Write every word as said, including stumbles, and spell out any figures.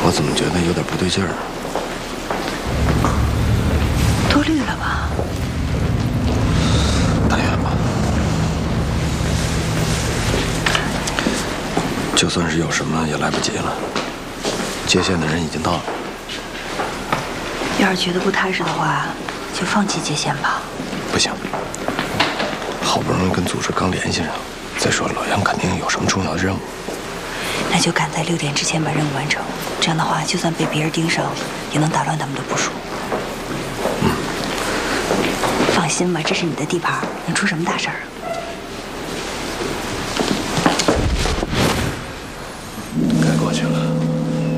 我怎么觉得有点不对劲儿？ 多虑了吧？ 但愿吧。就算是有什么，也来不及了。接线的人已经到了。 要是觉得不踏实的话，就放弃接线吧。 不行，好不容易跟组织刚联系上，再说老杨肯定有什么重要的任务。 那就赶在六点之前把任务完成，这样的话，就算被别人盯上，也能打乱他们的部署。 嗯， 放心吧，这是你的地盘，能出什么大事儿？